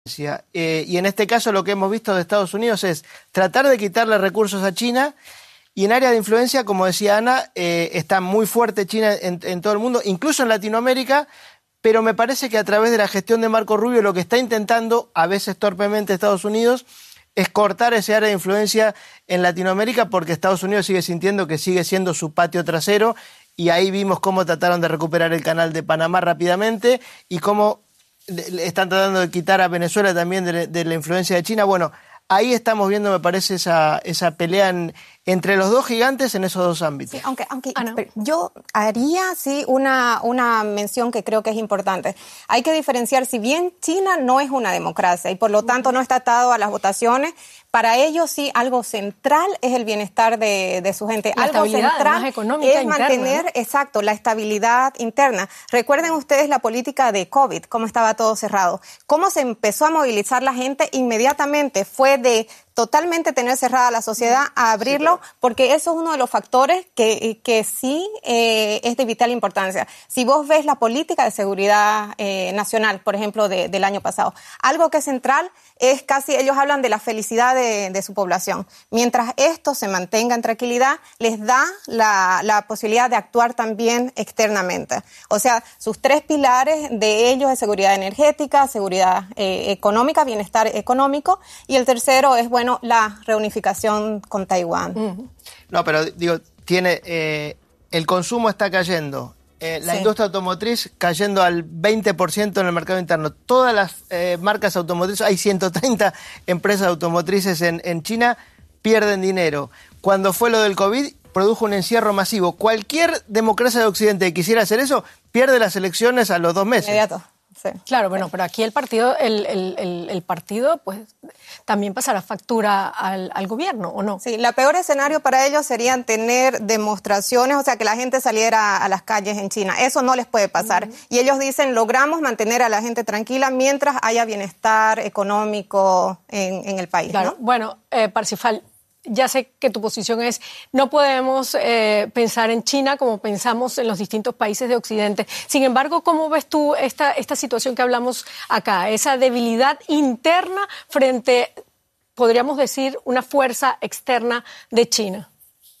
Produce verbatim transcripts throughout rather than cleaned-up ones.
Eh, y en este caso lo que hemos visto de Estados Unidos es tratar de quitarle recursos a China, y en área de influencia, como decía Ana, eh, está muy fuerte China en, en todo el mundo, incluso en Latinoamérica, pero me parece que a través de la gestión de Marco Rubio lo que está intentando, a veces torpemente, Estados Unidos, es cortar ese área de influencia en Latinoamérica, porque Estados Unidos sigue sintiendo que sigue siendo su patio trasero, y ahí vimos cómo trataron de recuperar el canal de Panamá rápidamente y cómo están tratando de quitar a Venezuela también de, de la influencia de China. Bueno, ahí estamos viendo, me parece, esa, esa pelea en, entre los dos gigantes en esos dos ámbitos. Sí, aunque, aunque ah, ¿no? yo haría sí una, una mención que creo que es importante. Hay que diferenciar, si bien China no es una democracia y por lo tanto no está atado a las votaciones, para ellos sí algo central es el bienestar de, de su gente. La algo central económica es mantener, interna, ¿no? exacto, la estabilidad interna. Recuerden ustedes la política de COVID, cómo estaba todo cerrado. Cómo se empezó a movilizar la gente inmediatamente. Fue de totalmente tener cerrada la sociedad a abrirlo, sí, porque eso es uno de los factores que, que sí eh, es de vital importancia. Si vos ves la política de seguridad eh, nacional, por ejemplo, de, del año pasado, algo que es central es casi, ellos hablan de la felicidad de, de su población. Mientras esto se mantenga en tranquilidad, les da la, la posibilidad de actuar también externamente. O sea, sus tres pilares de ellos es seguridad energética, seguridad eh, económica, bienestar económico, y el tercero es, bueno, la reunificación con Taiwán. Uh-huh. No, pero digo, tiene eh, el consumo está cayendo, eh, la sí. industria automotriz cayendo al veinte por ciento en el mercado interno. Todas las eh, marcas automotrices, hay ciento treinta empresas automotrices en, en China, pierden dinero. Cuando fue lo del COVID, produjo un encierro masivo. Cualquier democracia de Occidente que quisiera hacer eso, pierde las elecciones a los dos meses. Inmediato. Sí. Claro, bueno, pero aquí el partido, el, el, el, el partido, pues, también pasará factura al, al gobierno, ¿o no? Sí, el peor escenario para ellos serían tener demostraciones, o sea, que la gente saliera a las calles en China. Eso no les puede pasar. Uh-huh. Y ellos dicen, logramos mantener a la gente tranquila mientras haya bienestar económico en, en el país, claro. ¿no? Bueno, eh, Parsifal, ya sé que tu posición es, no podemos eh, pensar en China como pensamos en los distintos países de Occidente. Sin embargo, ¿cómo ves tú esta, esta situación que hablamos acá? Esa debilidad interna frente, podríamos decir, una fuerza externa de China.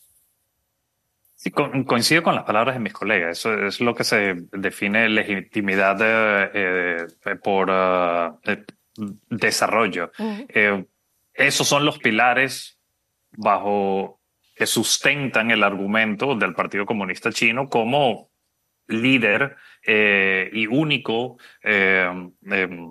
Sí, co- coincido con las palabras de mis colegas. Eso es lo que se define legitimidad eh, eh, por uh, eh, desarrollo. Uh-huh. Eh, esos son los pilares bajo que sustentan el argumento del Partido Comunista Chino como líder eh, y único eh, eh,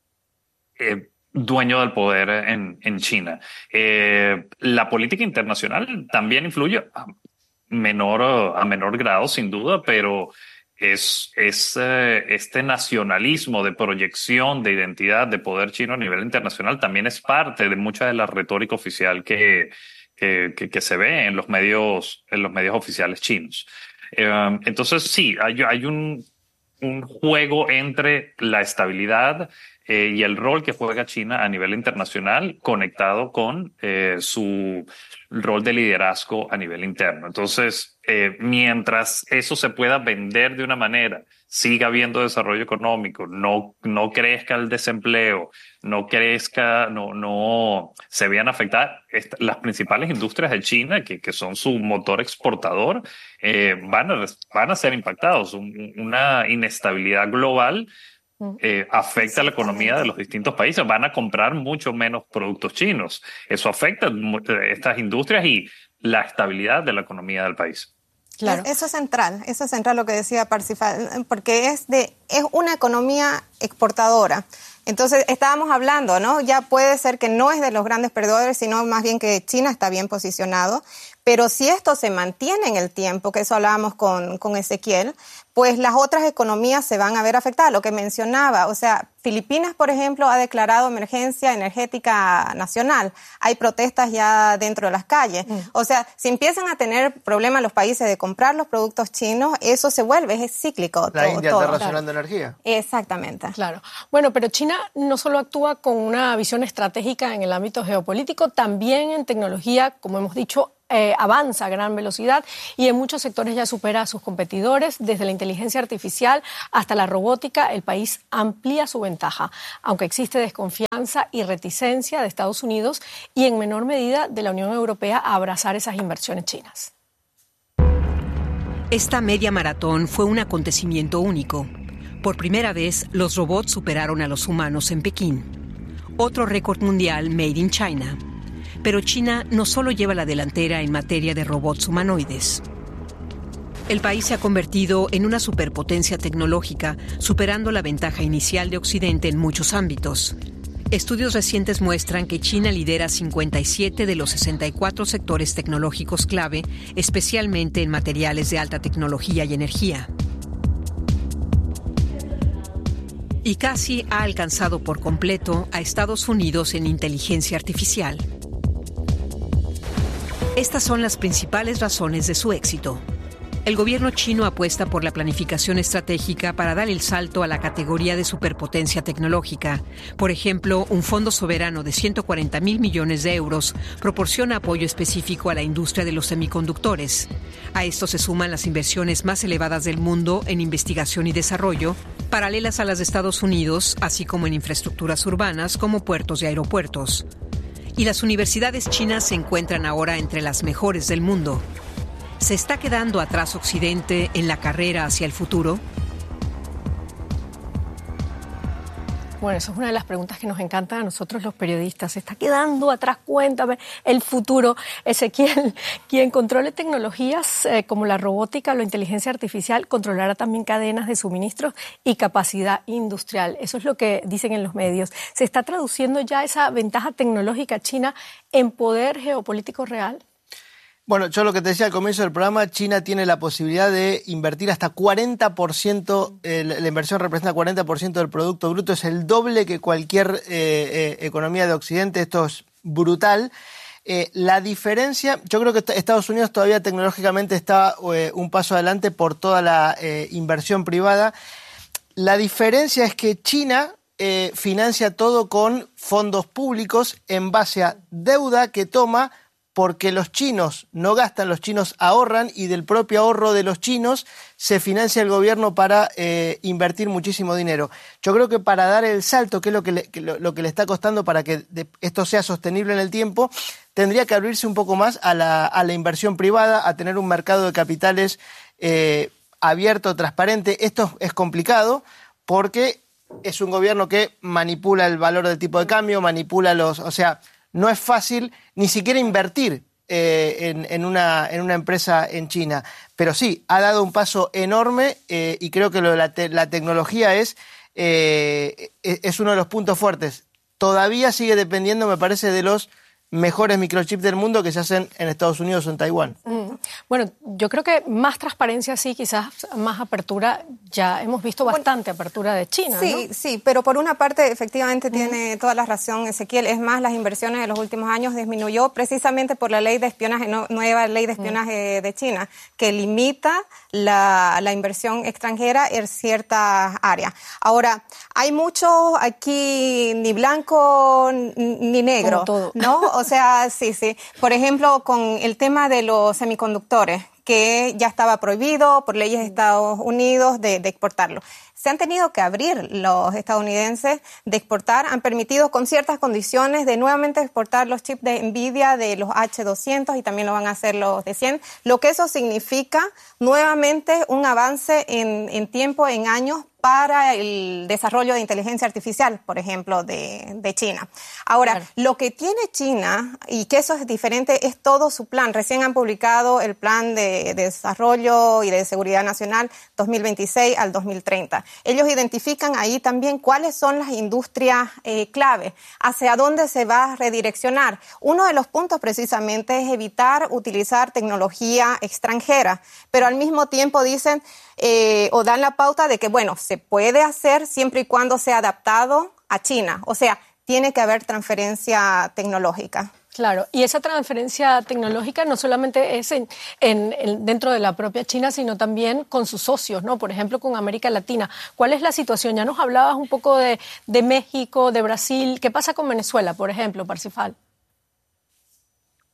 eh, dueño del poder en, en China. Eh, la política internacional también influye a menor, a menor grado, sin duda, pero es, es eh, este nacionalismo de proyección de identidad de poder chino a nivel internacional también es parte de mucha de la retórica oficial que, que, que, que se ve en los medios, en los medios oficiales chinos. Eh, entonces, sí, hay, hay un, un juego entre la estabilidad eh, y el rol que juega China a nivel internacional conectado con eh, su rol de liderazgo a nivel interno. Entonces, eh, mientras eso se pueda vender de una manera, siga habiendo desarrollo económico, no, no crezca el desempleo, no crezca, no, no se vean afectadas las principales industrias de China, que, que son su motor exportador, eh, van a, van a ser impactados. Un, una inestabilidad global Eh, afecta a la economía de los distintos países. Van a comprar mucho menos productos chinos. Eso afecta a estas industrias y la estabilidad de la economía del país. Claro. Eso es central, eso es central lo que decía Parsifal, porque es de es una economía exportadora. Entonces, estábamos hablando, ¿no? Ya puede ser que no es de los grandes perdedores, sino más bien que China está bien posicionado. Pero si esto se mantiene en el tiempo, que eso hablábamos con, con Ezequiel, pues las otras economías se van a ver afectadas. Lo que mencionaba, o sea, Filipinas, por ejemplo, ha declarado emergencia energética nacional. Hay protestas ya dentro de las calles. Mm. O sea, si empiezan a tener problemas los países de comprar los productos chinos, eso se vuelve, es cíclico. La todo, India todo. está racionando claro. energía. Exactamente. Claro. Bueno, pero China no solo actúa con una visión estratégica en el ámbito geopolítico, también en tecnología, como hemos dicho, eh, avanza a gran velocidad y en muchos sectores ya supera a sus competidores, desde la inteligencia artificial hasta la robótica. El país amplía su ventaja, aunque existe desconfianza y reticencia de Estados Unidos y en menor medida de la Unión Europea a abrazar esas inversiones chinas. Esta media maratón fue un acontecimiento único. Por primera vez, los robots superaron a los humanos en Pekín. Otro récord mundial made in China. Pero China no solo lleva la delantera en materia de robots humanoides. El país se ha convertido en una superpotencia tecnológica, superando la ventaja inicial de Occidente en muchos ámbitos. Estudios recientes muestran que China lidera cincuenta y siete de los sesenta y cuatro sectores tecnológicos clave, especialmente en materiales de alta tecnología y energía. Y casi ha alcanzado por completo a Estados Unidos en inteligencia artificial. Estas son las principales razones de su éxito. El gobierno chino apuesta por la planificación estratégica para dar el salto a la categoría de superpotencia tecnológica. Por ejemplo, un fondo soberano de ciento cuarenta mil millones de euros proporciona apoyo específico a la industria de los semiconductores. A esto se suman las inversiones más elevadas del mundo en investigación y desarrollo, paralelas a las de Estados Unidos, así como en infraestructuras urbanas como puertos y aeropuertos. Y las universidades chinas se encuentran ahora entre las mejores del mundo. ¿Se está quedando atrás Occidente en la carrera hacia el futuro? Bueno, eso es una de las preguntas que nos encanta a nosotros los periodistas. ¿Se está quedando atrás? Cuéntame el futuro. Ezequiel, quien controle tecnologías eh, como la robótica o la inteligencia artificial, controlará también cadenas de suministros y capacidad industrial. Eso es lo que dicen en los medios. ¿Se está traduciendo ya esa ventaja tecnológica china en poder geopolítico real? Bueno, yo lo que te decía al comienzo del programa, China tiene la posibilidad de invertir hasta cuarenta por ciento, eh, la inversión representa cuarenta por ciento del Producto Bruto, es el doble que cualquier eh, eh, economía de Occidente, esto es brutal. Eh, la diferencia, yo creo que Estados Unidos todavía tecnológicamente está eh, un paso adelante por toda la eh, inversión privada. La diferencia es que China eh, financia todo con fondos públicos en base a deuda que toma porque los chinos no gastan, los chinos ahorran y del propio ahorro de los chinos se financia el gobierno para eh, invertir muchísimo dinero. Yo creo que para dar el salto, que es lo que le, que lo, lo que le está costando para que de, esto sea sostenible en el tiempo, tendría que abrirse un poco más a la, a la inversión privada, a tener un mercado de capitales eh, abierto, transparente. Esto es complicado porque es un gobierno que manipula el valor del tipo de cambio, manipula los... o sea, no es fácil ni siquiera invertir eh, en, en, una, en una empresa en China. Pero sí, ha dado un paso enorme eh, y creo que lo de la, te, la tecnología es, eh, es uno de los puntos fuertes. Todavía sigue dependiendo, me parece, de los mejores microchips del mundo que se hacen en Estados Unidos o en Taiwán. Mm. Bueno, yo creo que más transparencia sí, quizás más apertura. Ya hemos visto bastante bueno, apertura de China, sí, ¿no? Sí, pero por una parte efectivamente mm. tiene toda la razón Ezequiel. Es más, las inversiones de los últimos años disminuyó precisamente por la ley de espionaje, no, nueva ley de espionaje mm. de China, que limita la, la inversión extranjera en ciertas áreas. Ahora, hay mucho aquí ni blanco ni negro, todo. ¿no? O sea, sí, sí. Por ejemplo, con el tema de los semiconductores, que ya estaba prohibido por leyes de Estados Unidos de, de exportarlo. Se han tenido que abrir los estadounidenses de exportar, han permitido con ciertas condiciones de nuevamente exportar los chips de Nvidia de los H doscientos y también lo van a hacer los de cien, lo que eso significa nuevamente un avance en, en tiempo, en años, para el desarrollo de inteligencia artificial, por ejemplo, de, de China. Ahora, claro. Lo que tiene China, y que eso es diferente, es todo su plan. Recién han publicado el plan de, de desarrollo y de seguridad nacional dos mil veintiséis al dos mil treinta. Ellos identifican ahí también cuáles son las industrias eh, clave, hacia dónde se va a redireccionar. Uno de los puntos precisamente es evitar utilizar tecnología extranjera, pero al mismo tiempo dicen eh, o dan la pauta de que, bueno, se puede hacer siempre y cuando sea adaptado a China. O sea, tiene que haber transferencia tecnológica. Claro, y esa transferencia tecnológica no solamente es en, en, en, dentro de la propia China, sino también con sus socios, ¿no? Por ejemplo, con América Latina. ¿Cuál es la situación? Ya nos hablabas un poco de, de México, de Brasil. ¿Qué pasa con Venezuela, por ejemplo, Parsifal?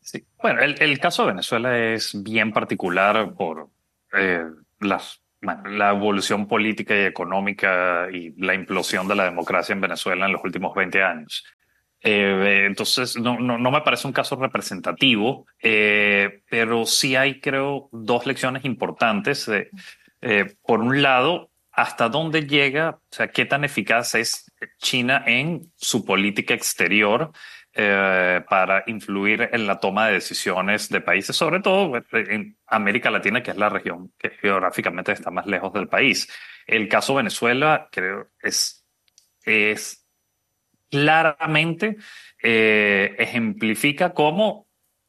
Sí. Bueno, el, el caso de Venezuela es bien particular por eh, las, bueno, la evolución política y económica y la implosión de la democracia en Venezuela en los últimos veinte años. Eh, entonces, no, no, no me parece un caso representativo, eh, pero sí hay, creo, dos lecciones importantes. Eh, eh, por un lado, hasta dónde llega, o sea, qué tan eficaz es China en su política exterior eh, para influir en la toma de decisiones de países, sobre todo en América Latina, que es la región que geográficamente está más lejos del país. El caso Venezuela, creo, es, es claramente eh, ejemplifica cómo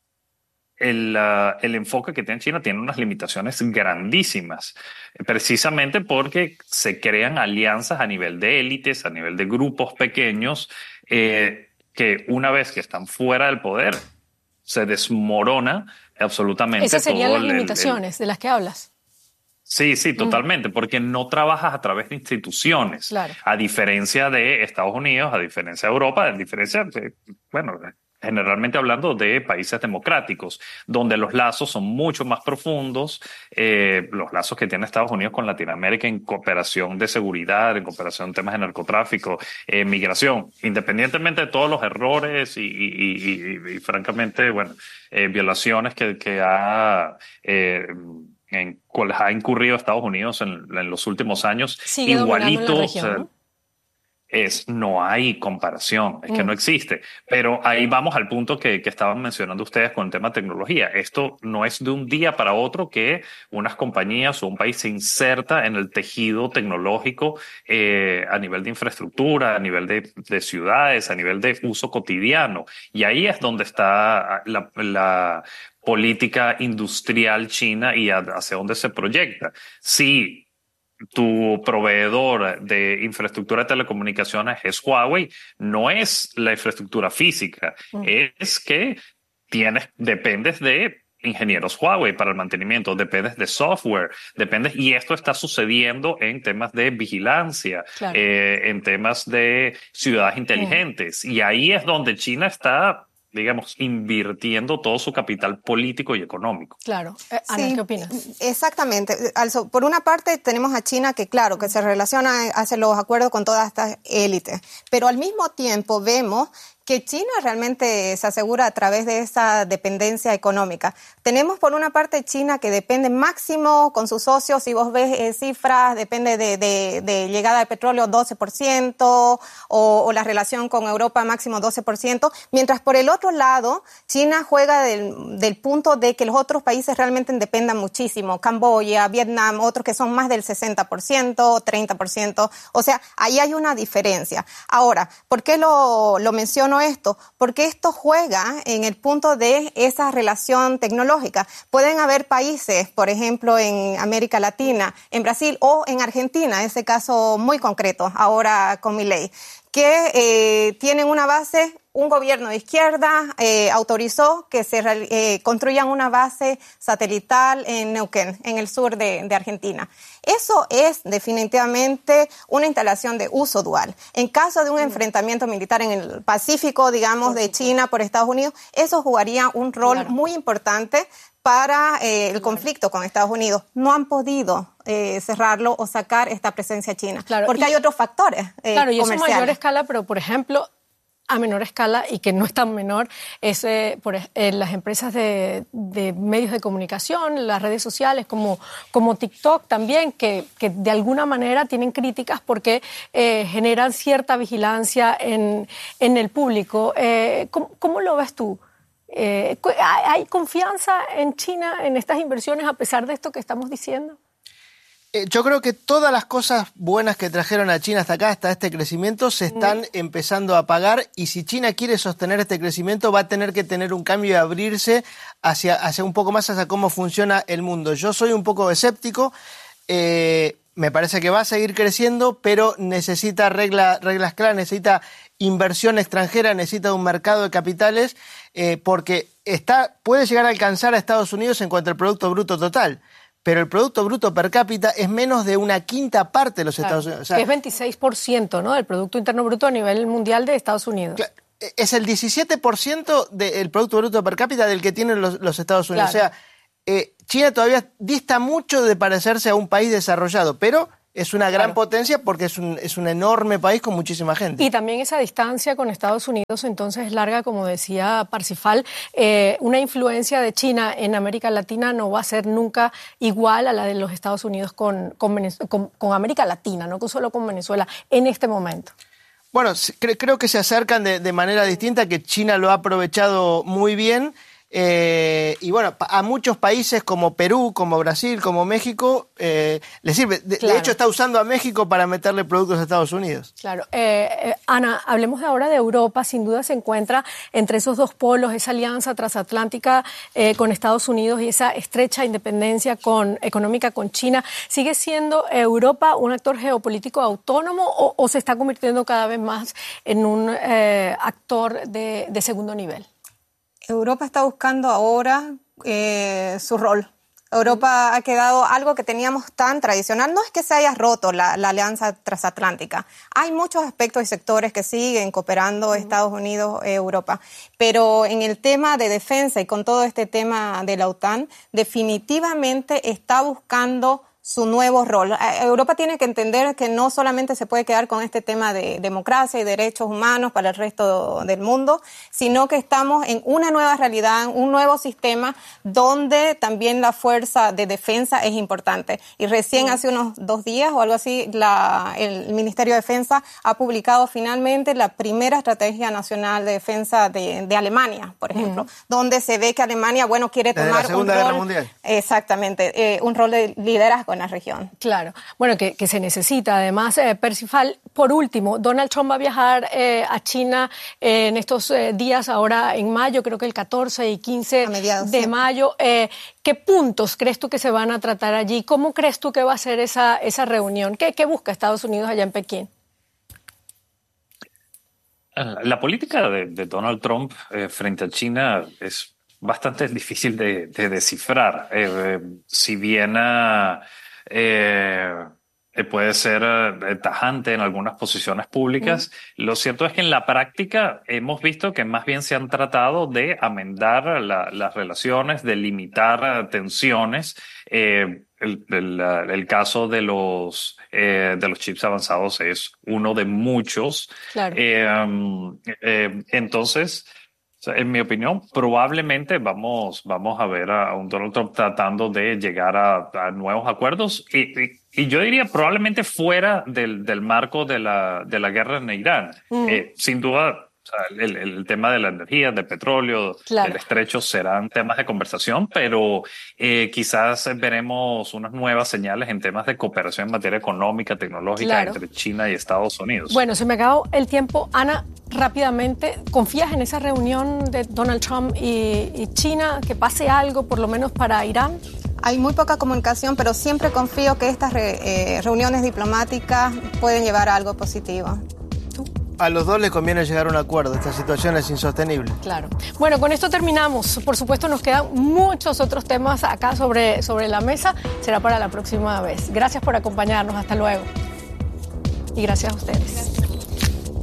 el, uh, el enfoque que tiene China tiene unas limitaciones grandísimas, precisamente porque se crean alianzas a nivel de élites, a nivel de grupos pequeños, eh, que una vez que están fuera del poder, se desmorona absolutamente. Esas serían todo las el, limitaciones el, de las que hablas. Sí, sí, totalmente, mm. porque no trabajas a través de instituciones, claro. A diferencia de Estados Unidos, a diferencia de Europa, a diferencia de, bueno, generalmente hablando de países democráticos, donde los lazos son mucho más profundos, eh, los lazos que tiene Estados Unidos con Latinoamérica en cooperación de seguridad, en cooperación en temas de narcotráfico, eh, migración, independientemente de todos los errores y, y, y, y, y francamente, bueno, eh, violaciones que, que ha... Eh, en cuales ha incurrido Estados Unidos en, en los últimos años, sigue igualito, región, o sea, ¿no? es, no hay comparación, es mm. que no existe. Pero ahí vamos al punto que, que estaban mencionando ustedes con el tema de tecnología. Esto no es de un día para otro que unas compañías o un país se inserta en el tejido tecnológico eh, a nivel de infraestructura, a nivel de, de ciudades, a nivel de uso cotidiano. Y ahí es donde está la, la política industrial china y hacia dónde se proyecta. Si tu proveedor de infraestructura de telecomunicaciones es Huawei, no es la infraestructura física, mm. es que tienes, dependes de ingenieros Huawei para el mantenimiento, dependes de software, dependes, y esto está sucediendo en temas de vigilancia, claro. eh, en temas de ciudades inteligentes, mm. y ahí es donde China está, digamos, invirtiendo todo su capital político y económico. Claro. Eh, Ana, sí, ¿qué opinas? Exactamente. Also, por una parte tenemos a China que, claro, que se relaciona, hace los acuerdos con todas estas élites, pero al mismo tiempo vemos que China realmente se asegura a través de esa dependencia económica. Tenemos por una parte China que depende máximo con sus socios, si vos ves eh, cifras, depende de, de, de llegada de petróleo doce por ciento o, o la relación con Europa máximo doce por ciento, mientras por el otro lado China juega del, del punto de que los otros países realmente dependan muchísimo, Camboya, Vietnam, otros que son más del sesenta por ciento, treinta por ciento, o sea, ahí hay una diferencia. Ahora, ¿por qué lo, lo menciono esto? Porque esto juega en el punto de esa relación tecnológica. Pueden haber países, por ejemplo, en América Latina, en Brasil o en Argentina, ese caso muy concreto, ahora con Milei, que eh, tienen una base, un gobierno de izquierda eh, autorizó que se eh, construyan una base satelital en Neuquén, en el sur de, de Argentina. Eso es definitivamente una instalación de uso dual. En caso de un enfrentamiento militar en el Pacífico, digamos, de China por Estados Unidos, eso jugaría un rol claro. muy importante para eh, el conflicto con Estados Unidos. No han podido eh, cerrarlo o sacar esta presencia china, claro, porque y, hay otros factores eh, claro, y comerciales. Eso a mayor escala, pero por ejemplo, a menor escala y que no es tan menor, es eh, por eh, las empresas de, de medios de comunicación, las redes sociales como, como TikTok también, que, que de alguna manera tienen críticas porque eh, generan cierta vigilancia en, en el público. Eh, ¿cómo, ¿Cómo lo ves tú? Eh, ¿Hay confianza en China en estas inversiones a pesar de esto que estamos diciendo? Eh, yo creo que todas las cosas buenas que trajeron a China hasta acá, hasta este crecimiento, se están mm. empezando a pagar, y si China quiere sostener este crecimiento va a tener que tener un cambio y abrirse hacia, hacia un poco más hacia cómo funciona el mundo. Yo soy un poco escéptico, eh, me parece que va a seguir creciendo, pero necesita regla, reglas claras, necesita inversión extranjera, necesita un mercado de capitales, eh, porque está, puede llegar a alcanzar a Estados Unidos en cuanto al Producto Bruto Total, pero el Producto Bruto per cápita es menos de una quinta parte de los claro, Estados Unidos. O sea, que es veintiséis por ciento, ¿no?, del Producto Interno Bruto a nivel mundial de Estados Unidos. Claro, es el diecisiete por ciento del Producto Bruto per cápita del que tienen los, los Estados Unidos. Claro. O sea, eh, China todavía dista mucho de parecerse a un país desarrollado, pero es una gran claro. potencia porque es un, es un enorme país con muchísima gente. Y también esa distancia con Estados Unidos entonces es larga, como decía Parsifal. Eh, una influencia de China en América Latina no va a ser nunca igual a la de los Estados Unidos con, con, con, con América Latina, no solo con Venezuela, en este momento. Bueno, cre- creo que se acercan de, de manera distinta, que China lo ha aprovechado muy bien. Eh, y bueno, a muchos países como Perú, como Brasil, como México, eh, les sirve. De, claro. de hecho, está usando a México para meterle productos a Estados Unidos. Claro. Eh, eh, Ana, hablemos ahora de Europa. Sin duda se encuentra entre esos dos polos, esa alianza transatlántica eh, con Estados Unidos y esa estrecha independencia con, económica con China. ¿Sigue siendo Europa un actor geopolítico autónomo o, o se está convirtiendo cada vez más en un eh, actor de, de segundo nivel? Europa está buscando ahora eh, su rol. Europa ha quedado algo que teníamos tan tradicional. No es que se haya roto la, la alianza transatlántica. Hay muchos aspectos y sectores que siguen cooperando uh-huh. Estados Unidos, eh, Europa. Pero en el tema de defensa y con todo este tema de la OTAN, definitivamente está buscando su nuevo rol. Europa tiene que entender que no solamente se puede quedar con este tema de democracia y derechos humanos para el resto del mundo, sino que estamos en una nueva realidad, un nuevo sistema donde también la fuerza de defensa es importante. Y recién hace unos dos días o algo así, la, el Ministerio de Defensa ha publicado finalmente la primera estrategia nacional de defensa de, de Alemania, por ejemplo, uh-huh. donde se ve que Alemania, bueno, quiere tomar la Segunda un rol, Guerra Mundial. Exactamente, eh, un rol de liderazgo en la región. Claro, bueno, que, que se necesita. Además, eh, Parsifal, por último, Donald Trump va a viajar eh, a China eh, en estos eh, días, ahora en mayo, creo que el catorce y quince mediados, de sí. mayo. Eh, ¿Qué puntos crees tú que se van a tratar allí? ¿Cómo crees tú que va a ser esa, esa reunión? ¿Qué, qué busca Estados Unidos allá en Pekín? La política de, de Donald Trump eh, frente a China es bastante difícil de, de descifrar. Eh, eh, si bien uh, eh, puede ser uh, tajante en algunas posiciones públicas, mm. lo cierto es que en la práctica hemos visto que más bien se han tratado de amendar la, las relaciones, de limitar uh, tensiones. Eh, el, el, uh, el caso de los, eh, de los chips avanzados es uno de muchos. Claro. Eh, um, eh, entonces... En mi opinión, probablemente vamos, vamos a ver a un Donald Trump tratando de llegar a, a nuevos acuerdos y, y, y yo diría probablemente fuera del, del marco de la, de la guerra en Irán. Mm. Eh, sin duda, o sea, el, el tema de la energía, del petróleo, claro. del estrecho serán temas de conversación, pero eh, quizás veremos unas nuevas señales en temas de cooperación en materia económica, tecnológica claro. entre China y Estados Unidos. Bueno, se me acabó el tiempo. Ana, rápidamente, ¿confías en esa reunión de Donald Trump y, y China, que pase algo por lo menos para Irán? Hay muy poca comunicación, pero siempre confío que estas re, eh, reuniones diplomáticas pueden llevar a algo positivo. A los dos les conviene llegar a un acuerdo. Esta situación es insostenible. Claro. Bueno, con esto terminamos. Por supuesto, nos quedan muchos otros temas acá sobre, sobre la mesa. Será para la próxima vez. Gracias por acompañarnos. Hasta luego. Y gracias a ustedes. Gracias.